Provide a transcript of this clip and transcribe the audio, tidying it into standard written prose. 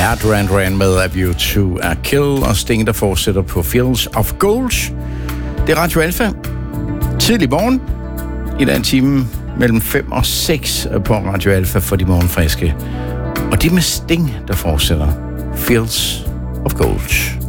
Ja, Duran Duran med A View to a Kill, og Sting, der fortsætter på Fields of Gold. Det er Radio Alpha. Tidlig morgen. I den time mellem 5 og 6 på Radio Alpha for de morgenfriske. Og det med Sting, der fortsætter Fields of Gold.